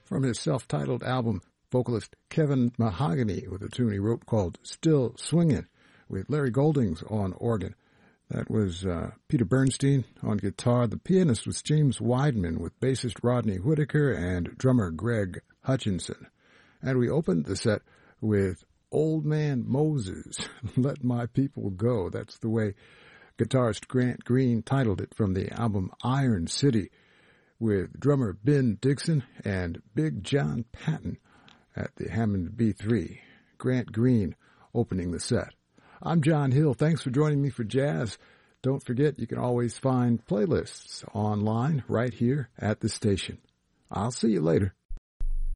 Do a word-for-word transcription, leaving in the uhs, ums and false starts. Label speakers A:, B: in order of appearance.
A: From his self-titled album, vocalist Kevin Mahogany with a tune he wrote called Still Swingin', with Larry Goldings on organ. That was uh, Peter Bernstein on guitar. The pianist was James Weidman with bassist Rodney Whitaker and drummer Greg Hutchinson. And we opened the set with Old Man Moses, Let My People Go. That's the way guitarist Grant Green titled it from the album Iron City, with drummer Ben Dixon and Big John Patton at the Hammond B three. Grant Green opening the set. I'm John Hill. Thanks for joining me for Jazz. Don't forget, you can always find playlists online right here at the station. I'll see you later.